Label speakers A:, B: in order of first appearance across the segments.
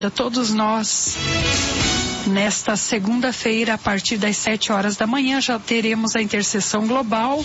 A: A todos nós, nesta segunda-feira, a partir das 7 horas da manhã, já teremos a intercessão global.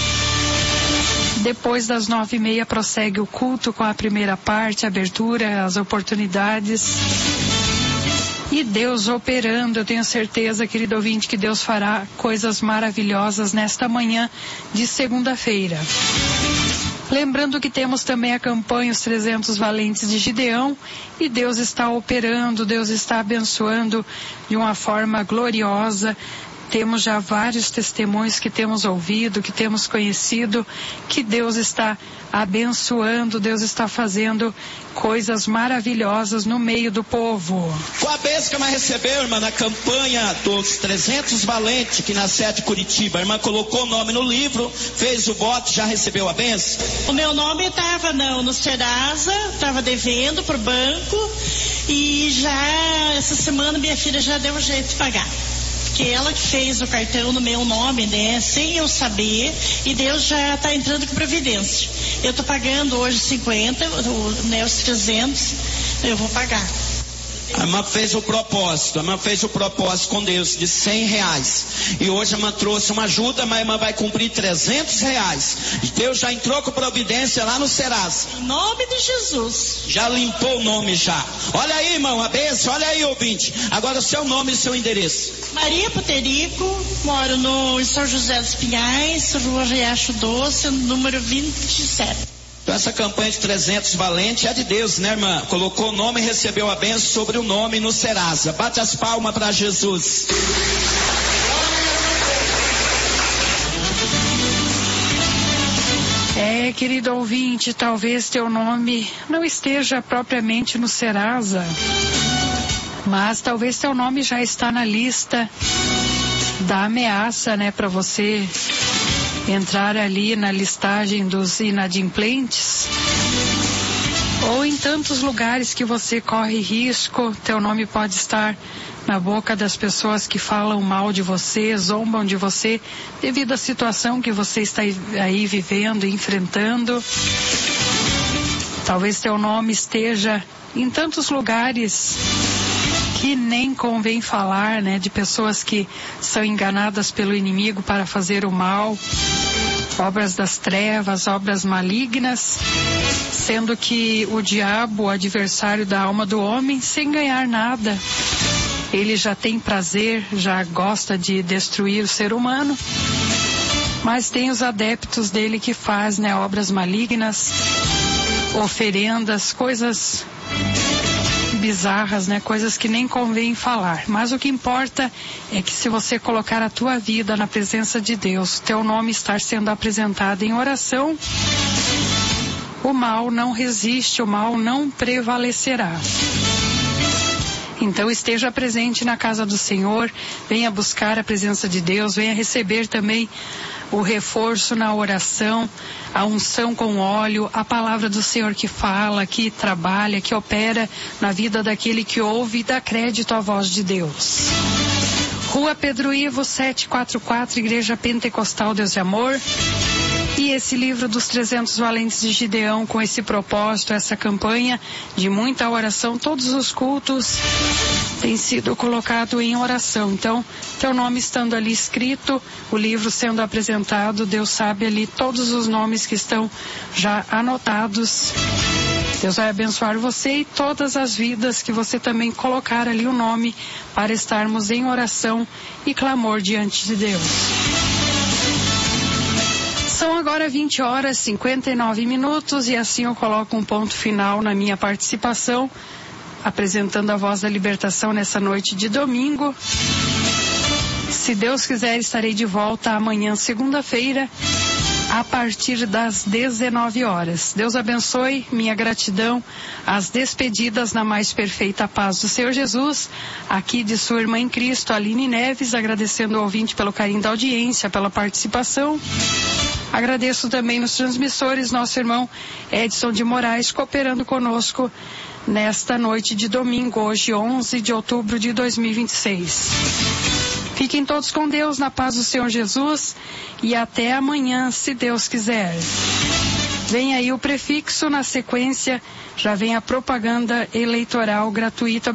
A: Depois das 9h30 prossegue o culto com a primeira parte, a abertura, as oportunidades. E Deus operando, eu tenho certeza, querido ouvinte, que Deus fará coisas maravilhosas nesta manhã de segunda-feira. Lembrando que temos também a campanha Os 300 Valentes de Gideão, e Deus está operando, Deus está abençoando de uma forma gloriosa. Temos já vários testemunhos que temos ouvido, que temos conhecido, que Deus está abençoando, Deus está fazendo coisas maravilhosas no meio do povo.
B: Qual a bênção que a irmã recebeu, irmã, na campanha dos 300 Valentes, que na sede de Curitiba? A irmã colocou o nome no livro, fez o voto, já recebeu a bênção?
C: O meu nome estava no Serasa, estava devendo para o banco, e já essa semana minha filha já deu um jeito de pagar. Que ela que fez o cartão no meu nome, né, sem eu saber, e Deus já está entrando com providência. Eu estou pagando hoje 50, os 300, eu vou pagar.
B: A irmã fez o propósito com Deus de R$100. E hoje a irmã trouxe uma ajuda, mas a irmã vai cumprir R$300. Deus já entrou com providência lá no Serasa.
C: Em nome de Jesus.
B: Já limpou o nome já. Olha aí, irmão, a bênção, olha aí, ouvinte. Agora o seu nome e seu endereço.
C: Maria Puterico, moro no São José dos Pinhais, Rua Riacho Doce, número 27.
B: Então essa campanha de 300 Valentes é de Deus, né, irmã? Colocou o nome e recebeu a bênção sobre o nome no Serasa. Bate as palmas para Jesus.
A: Querido ouvinte, talvez teu nome não esteja propriamente no Serasa, mas talvez teu nome já está na lista da ameaça, né, para você entrar ali na listagem dos inadimplentes, ou em tantos lugares que você corre risco, teu nome pode estar na boca das pessoas que falam mal de você, zombam de você, devido à situação que você está aí vivendo, enfrentando. Talvez teu nome esteja em tantos lugares que nem convém falar, né, de pessoas que são enganadas pelo inimigo para fazer o mal, obras das trevas, obras malignas, sendo que o diabo, o adversário da alma do homem, sem ganhar nada, ele já tem prazer, já gosta de destruir o ser humano, mas tem os adeptos dele que fazem, né, obras malignas, oferendas, coisas bizarras, né? Coisas que nem convém falar. Mas o que importa é que se você colocar a tua vida na presença de Deus, teu nome estar sendo apresentado em oração, o mal não resiste, o mal não prevalecerá. Então esteja presente na casa do Senhor, venha buscar a presença de Deus, venha receber também o reforço na oração, a unção com óleo, a palavra do Senhor que fala, que trabalha, que opera na vida daquele que ouve e dá crédito à voz de Deus. Rua Pedro Ivo, 744, Igreja Pentecostal Deus de Amor. E esse livro dos 300 Valentes de Gideão, com esse propósito, essa campanha de muita oração, todos os cultos têm sido colocado em oração. Então, teu nome estando ali escrito, o livro sendo apresentado, Deus sabe ali todos os nomes que estão já anotados. Deus vai abençoar você e todas as vidas que você também colocar ali o nome para estarmos em oração e clamor diante de Deus. São agora 20h59 e assim eu coloco um ponto final na minha participação, apresentando a Voz da Libertação nessa noite de domingo. Se Deus quiser, estarei de volta amanhã, segunda-feira, a partir das 19 horas. Deus abençoe, minha gratidão, as despedidas na mais perfeita paz do Senhor Jesus, aqui de sua irmã em Cristo, Aline Neves, agradecendo ao ouvinte pelo carinho da audiência, pela participação. Agradeço também nos transmissores, nosso irmão Edson de Moraes, cooperando conosco nesta noite de domingo, hoje 11 de outubro de 2026. Fiquem todos com Deus, na paz do Senhor Jesus, e até amanhã, se Deus quiser. Vem aí o prefixo, na sequência já vem a propaganda eleitoral gratuita.